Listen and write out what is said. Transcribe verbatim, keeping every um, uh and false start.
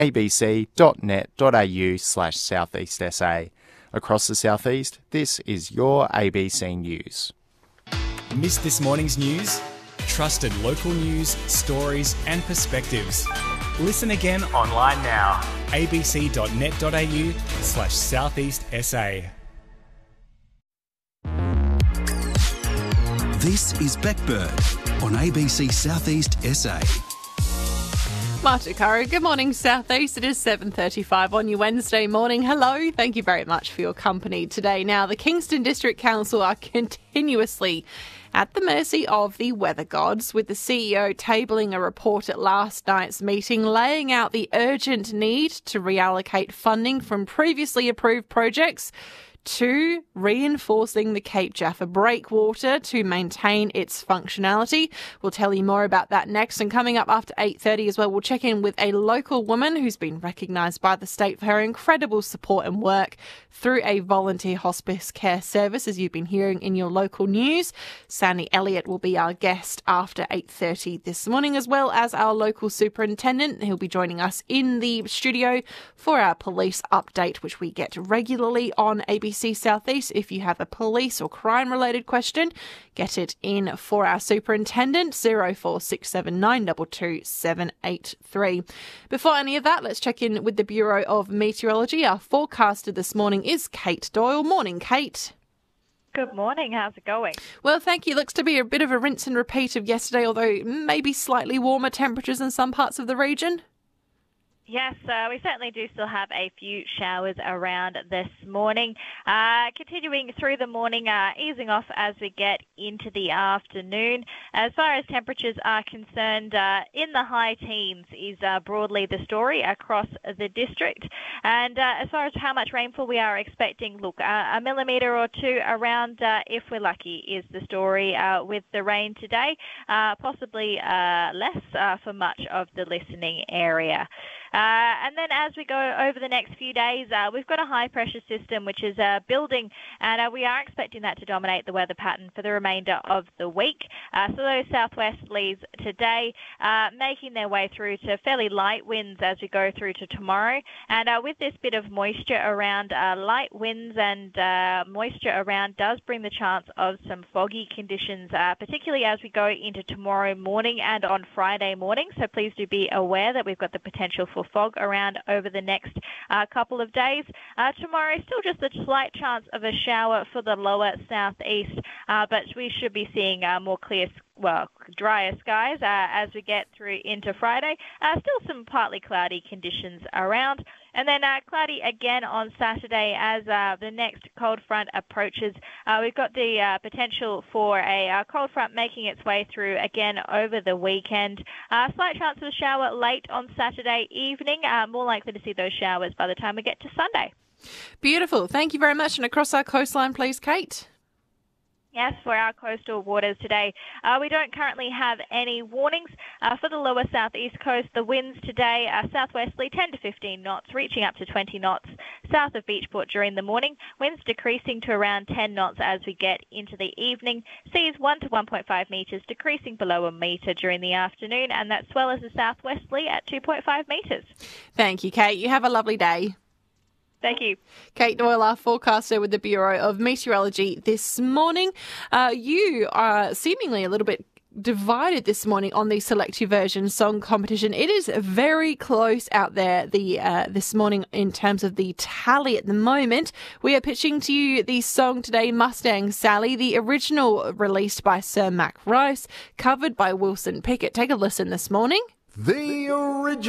abc.net.au slash southeast SA. Across the southeast, this is your A B C News. Missed this morning's news? Trusted local news, stories and perspectives. Listen again online now. abc.net.au slash southeast SA. This is Backbird on A B C Southeast S A. Marta Curry, good morning Southeast. It is seven thirty-five on your Wednesday morning. Hello, thank you very much for your company today. Now, the Kingston District Council are continuously at the mercy of the weather gods, with the C E O tabling a report at last night's meeting laying out the urgent need to reallocate funding from previously approved projects to reinforcing the Cape Jaffa breakwater to maintain its functionality. We'll tell you more about that next. And coming up after eight thirty as well, we'll check in with a local woman who's been recognised by the state for her incredible support and work through a volunteer hospice care service, as you've been hearing in your local news. Sandy Elliott will be our guest after eight thirty this morning, as well as our local superintendent. He'll be joining us in the studio for our police update, which we get regularly on A B C Southeast. If you have a police or crime related question, get it in for our superintendent, zero four six seven nine two two seven eight three. Before any of that, let's check in with the Bureau of Meteorology. Our forecaster this morning is Kate Doyle. Morning, Kate. Good morning. How's it going? Well, thank you. Looks to be a bit of a rinse and repeat of yesterday, although maybe slightly warmer temperatures in some parts of the region. Yes, uh, we certainly do still have a few showers around this morning. Uh, continuing through the morning, uh, easing off as we get into the afternoon. As far as temperatures are concerned, uh, in the high teens is uh, broadly the story across the district. And uh, as far as how much rainfall we are expecting, look, uh, a millimetre or two around, uh, if we're lucky, is the story uh, with the rain today. Uh, possibly uh, less uh, for much of the listening area. Uh, and then as we go over the next few days, uh, we've got a high-pressure system which is uh, building, and uh, we are expecting that to dominate the weather pattern for the remainder of the week. Uh, so those southwesterlies today uh, making their way through to fairly light winds as we go through to tomorrow. And uh, with this bit of moisture around, uh, light winds and uh, moisture around does bring the chance of some foggy conditions, uh, particularly as we go into tomorrow morning and on Friday morning. So please do be aware that we've got the potential for fog around over the next uh, couple of days. Uh, tomorrow, still just a slight chance of a shower for the lower southeast, uh, but we should be seeing uh, more clear, well, drier skies uh, as we get through into Friday. Uh, still some partly cloudy conditions around. And then uh, cloudy again on Saturday as uh, the next cold front approaches. Uh, we've got the uh, potential for a uh, cold front making its way through again over the weekend. Uh, slight chance of a shower late on Saturday evening. Uh, more likely to see those showers by the time we get to Sunday. Beautiful. Thank you very much. And across our coastline, please, Kate. Yes, for our coastal waters today, uh, we don't currently have any warnings. Uh, for the lower southeast coast, the winds today are southwesterly ten to fifteen knots, reaching up to twenty knots south of Beachport during the morning. Winds decreasing to around ten knots as we get into the evening. Seas one to one point five metres, decreasing below a metre during the afternoon, and that swell is a southwesterly at two point five metres. Thank you, Kate. You have a lovely day. Thank you. Kate Doyle, our forecaster with the Bureau of Meteorology this morning. Uh, you are seemingly a little bit divided this morning on the Select Your Version song competition. It is very close out there the uh, this morning in terms of the tally at the moment. We are pitching to you the song today, Mustang Sally, the original released by Sir Mac Rice, covered by Wilson Pickett. Take a listen this morning. The original.